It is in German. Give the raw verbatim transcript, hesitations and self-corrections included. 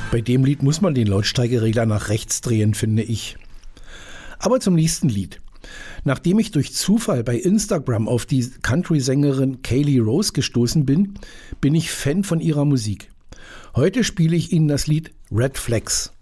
Bei dem Lied muss man den Lautstärkeregler nach rechts drehen, finde ich. Aber zum nächsten Lied. Nachdem ich durch Zufall bei Instagram auf die Country-Sängerin Kaylee Rose gestoßen bin, bin ich Fan von ihrer Musik. Heute spiele ich Ihnen das Lied Red Flags.